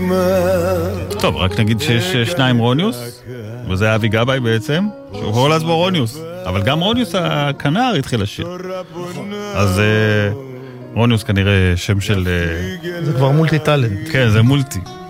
טוב, רק נגיד שיש שניים רוניוס, וזה אבי גבאי בעצם, שהוא קורא לעצמו רוניוס, אבל גם רוניוס הכנר התחיל לשיר. אז רוניוס כנראה שם של... זה כבר מולטי טלנט. כן, זה מולטי.